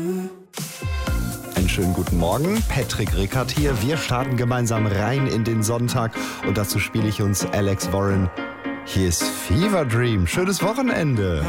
Einen schönen guten Morgen, Patrick Rickard hier. Wir starten gemeinsam rein in den Sonntag und dazu spiele ich uns Alex Warren. Hier ist Fever Dream. Schönes Wochenende.